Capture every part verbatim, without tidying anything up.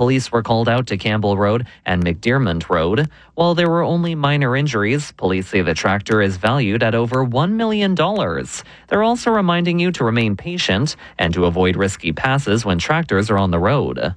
police were called out to Campbell Road and McDermott Road. While there were only minor injuries, police say the tractor is valued at over one million dollars. They're also reminding you to remain patient and to avoid risky passes when tractors are on the road.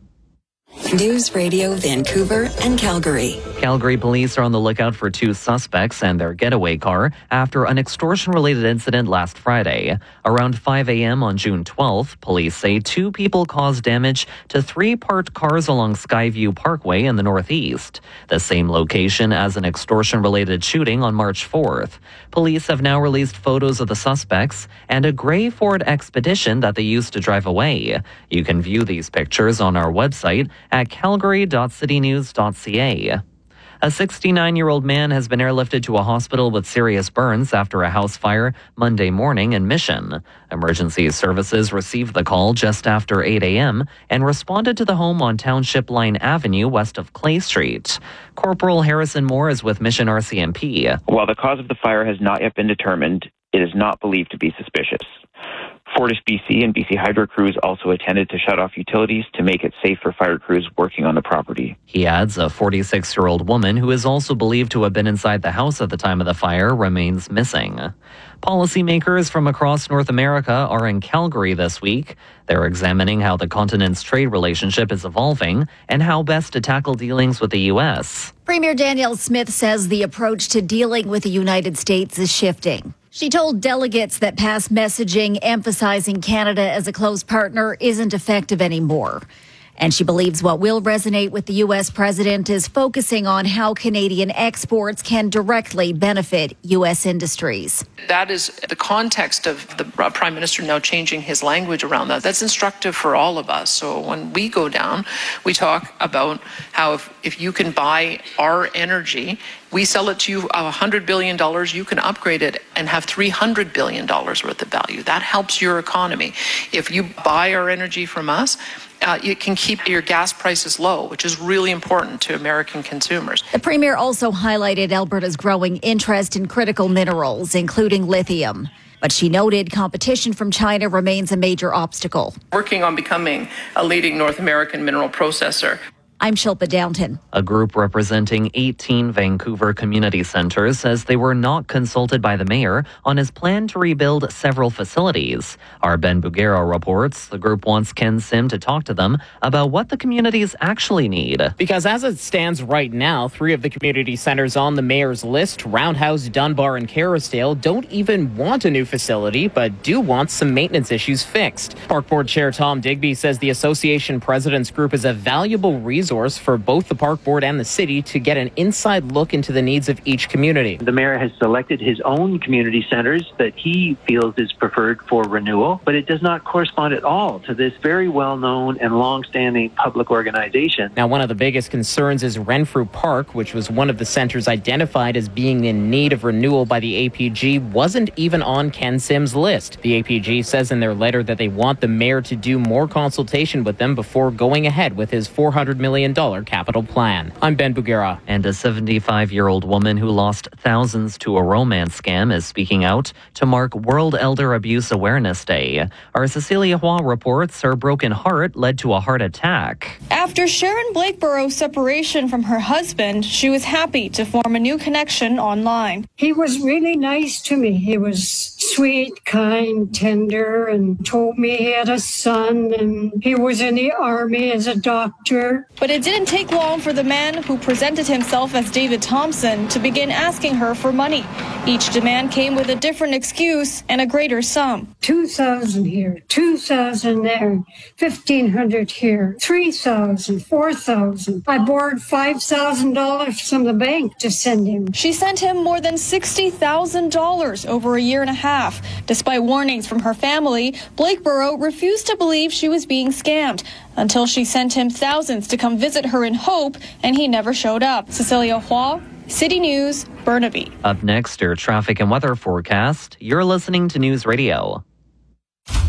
News Radio Vancouver and Calgary. Calgary police are on the lookout for two suspects and their getaway car after an extortion-related incident last Friday. Around five a.m. on June twelfth, police say two people caused damage to three parked cars along Skyview Parkway in the northeast, the same location as an extortion-related shooting on March fourth. Police have now released photos of the suspects and a gray Ford Expedition that they used to drive away. You can view these pictures on our website at calgary dot city news dot c a. A sixty-nine-year-old man has been airlifted to a hospital with serious burns after a house fire Monday morning in Mission. Emergency services received the call just after eight a.m. and responded to the home on Township Line Avenue west of Clay Street. Corporal Harrison Moore is with Mission R C M P. While the cause of the fire has not yet been determined, it is not believed to be suspicious. Fortis B C and B C Hydro crews also attended to shut off utilities to make it safe for fire crews working on the property. He adds a forty-six-year-old woman who is also believed to have been inside the house at the time of the fire remains missing. Policymakers from across North America are in Calgary this week. They're examining how the continent's trade relationship is evolving and how best to tackle dealings with the U S. Premier Danielle Smith says the approach to dealing with the United States is shifting. She told delegates that past messaging emphasizing Canada as a close partner isn't effective anymore. And she believes what will resonate with the U S president is focusing on how Canadian exports can directly benefit U S industries. That is the context of the Prime Minister now changing his language around that. That's instructive for all of us. So when we go down, we talk about how if, if you can buy our energy, we sell it to you one hundred billion dollars, you can upgrade it and have three hundred billion dollars worth of value. That helps your economy. If you buy our energy from us, Uh, it can keep your gas prices low, which is really important to American consumers. The Premier also highlighted Alberta's growing interest in critical minerals, including lithium. But she noted competition from China remains a major obstacle. Working on becoming a leading North American mineral processor. I'm Shilpa Downton. A group representing eighteen Vancouver community centres says they were not consulted by the mayor on his plan to rebuild several facilities. Our Ben Bugera reports the group wants Ken Sim to talk to them about what the communities actually need. Because as it stands right now, three of the community centres on the mayor's list, Roundhouse, Dunbar and Kerrisdale, don't even want a new facility, but do want some maintenance issues fixed. Park Board Chair Tom Digby says the association president's group is a valuable resource for both the Park Board and the city to get an inside look into the needs of each community. The mayor has selected his own community centres that he feels is preferred for renewal, but it does not correspond at all to this very well-known and long-standing public organization. Now, one of the biggest concerns is Renfrew Park, which was one of the centres identified as being in need of renewal by the A P G, wasn't even on Ken Sim's list. The A P G says in their letter that they want the mayor to do more consultation with them before going ahead with his four hundred million dollars capital plan. I'm Ben Bugera. And a seventy-five-year-old woman who lost thousands to a romance scam is speaking out to mark World Elder Abuse Awareness Day. Our Cecilia Hua reports her broken heart led to a heart attack. After Sharon Blakeborow's separation from her husband, she was happy to form a new connection online. He was really nice to me. He was sweet, kind, tender, and told me he had a son and he was in the army as a doctor. But it didn't take long for the man who presented himself as David Thompson to begin asking her for money. Each demand came with a different excuse and a greater sum. Two thousand here, two thousand there, fifteen hundred here, three thousand, four thousand. I borrowed five thousand dollars from the bank to send him. She sent him more than sixty thousand dollars over a year and a half. Despite warnings from her family, Blakeborough refused to believe she was being scammed until she sent him thousands to come visit her in Hope, and he never showed up. Cecilia Hua, City News, Burnaby. Up next, your traffic and weather forecast. You're listening to News Radio.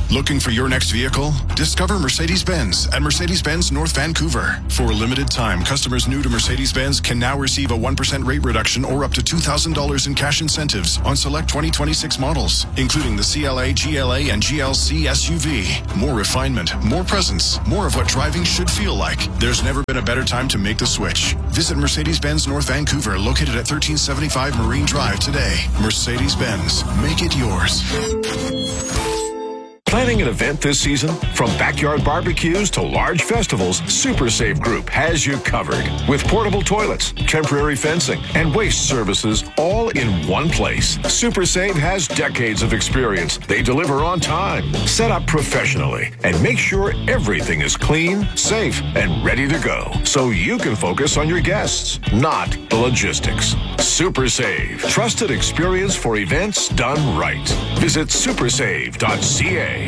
Looking for your next vehicle? Discover Mercedes-Benz at Mercedes-Benz North Vancouver. For a limited time, customers new to Mercedes-Benz can now receive a one percent rate reduction or up to two thousand dollars in cash incentives on select twenty twenty-six models, including the C L A, G L A, and G L C S U V. More refinement, more presence, more of what driving should feel like. There's never been a better time to make the switch. Visit Mercedes-Benz North Vancouver, located at thirteen seventy-five Marine Drive today. Mercedes-Benz. Make it yours. Planning an event this season? From backyard barbecues to large festivals, Super Save Group has you covered. With portable toilets, temporary fencing, and waste services all in one place. Super Save has decades of experience. They deliver on time, set up professionally, and make sure everything is clean, safe, and ready to go. So you can focus on your guests, not the logistics. Super Save. Trusted experience for events done right. Visit super save dot c a.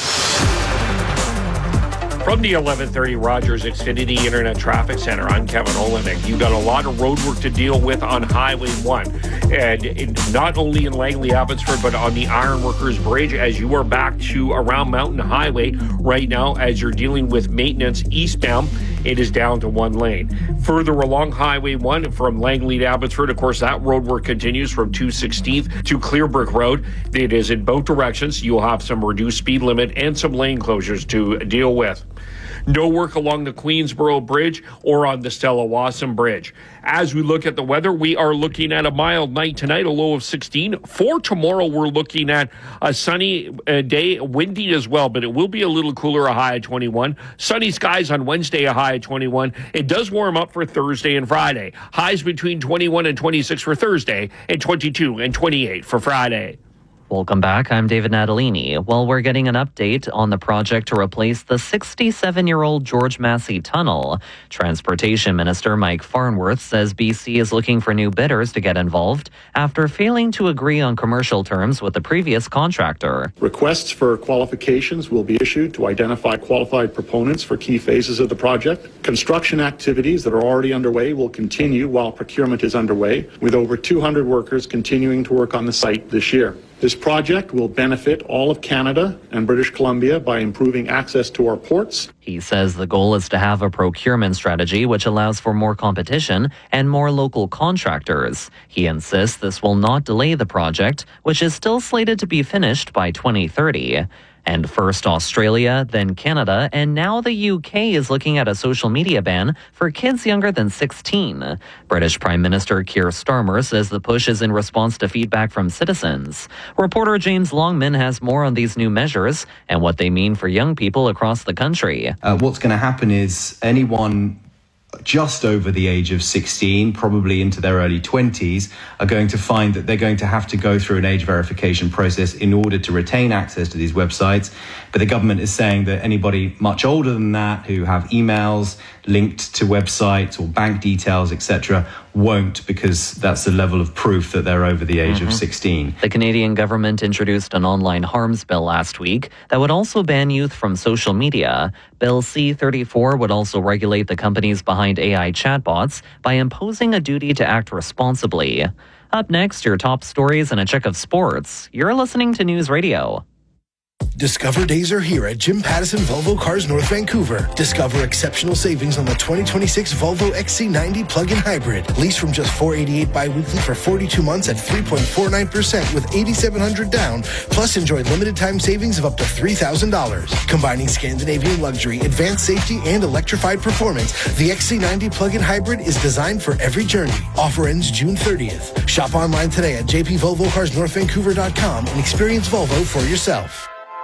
From the eleven thirty Rogers Xfinity Internet Traffic Center, I'm Kevin Olenek. You've got a lot of road work to deal with on Highway one. And in, not only in Langley, Abbotsford, but on the Ironworkers Bridge as you are back to around Mountain Highway right now as you're dealing with maintenance eastbound. It is down to one lane. Further along Highway one from Langley to Abbotsford, of course, that road work continues from two sixteenth to Clearbrick Road. It is in both directions. You'll have some reduced speed limit and some lane closures to deal with. No work along the Queensboro Bridge or on the Stella Wasson Bridge. As we look at the weather, we are looking at a mild night tonight, a low of sixteen. For tomorrow, we're looking at a sunny uh, day, windy as well, but it will be a little cooler, a high of twenty-one. Sunny skies on Wednesday, a high of twenty-one. It does warm up for Thursday and Friday. Highs between twenty-one and twenty-six for Thursday and twenty-two and twenty-eight for Friday. Welcome back. I'm David Natalini. Well, we're getting an update on the project to replace the sixty-seven-year-old George Massey Tunnel. Transportation Minister Mike Farnworth says B C is looking for new bidders to get involved after failing to agree on commercial terms with the previous contractor. Requests for qualifications will be issued to identify qualified proponents for key phases of the project. Construction activities that are already underway will continue while procurement is underway, with over two hundred workers continuing to work on the site this year. This project will benefit all of Canada and British Columbia by improving access to our ports. He says the goal is to have a procurement strategy which allows for more competition and more local contractors. He insists this will not delay the project, which is still slated to be finished by twenty thirty. And first Australia, then Canada, and now the U K is looking at a social media ban for kids younger than sixteen. British Prime Minister Keir Starmer says the push is in response to feedback from citizens. Reporter James Longman has more on these new measures and what they mean for young people across the country. Uh, what's going to happen is anyone just over the age of sixteen, probably into their early twenties, are going to find that they're going to have to go through an age verification process in order to retain access to these websites. But the government is saying that anybody much older than that who have emails linked to websites or bank details, et cetera, won't, because that's the level of proof that they're over the age mm-hmm. of sixteen. The Canadian government introduced an online harms bill last week that would also ban youth from social media. Bill C thirty-four would also regulate the companies behind A I chatbots by imposing a duty to act responsibly. Up next, your top stories and a check of sports. You're listening to News Radio. Discover days are here at Jim Pattison Volvo Cars North Vancouver. Discover exceptional savings on the twenty twenty-six Volvo X C ninety plug-in hybrid. Lease from just four hundred eighty-eight dollars bi-weekly for forty-two months at three point four nine percent with eight thousand seven hundred dollars down. Plus, enjoy limited time savings of up to three thousand dollars. Combining Scandinavian luxury, advanced safety, and electrified performance, the X C ninety plug-in hybrid is designed for every journey. Offer ends June thirtieth. Shop online today at j p volvo cars north vancouver dot com and experience Volvo for yourself.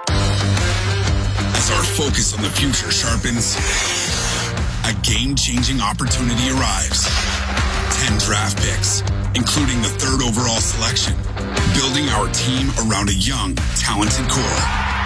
As our focus on the future sharpens, a game-changing opportunity arrives. Ten draft picks, including the third overall selection, building our team around a young, talented core.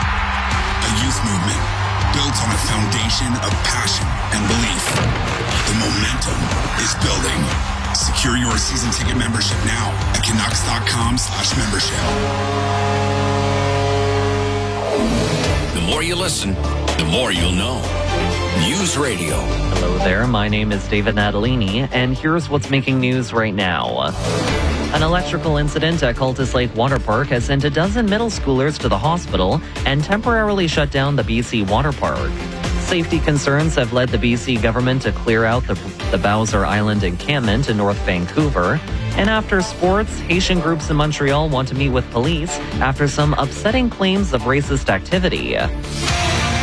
A youth movement built on a foundation of passion and belief. The momentum is building. Secure your season ticket membership now at canucks.com slash membership. The more you listen, the more you'll know. News Radio. Hello there, my name is David Natalini, and here's what's making news right now. An electrical incident at Cultus Lake Water Park has sent a dozen middle schoolers to the hospital and temporarily shut down the B C Water Park. Safety concerns have led the B C government to clear out the, the Bowser Island encampment in North Vancouver. And after sports, Haitian groups in Montreal want to meet with police after some upsetting claims of racist activity.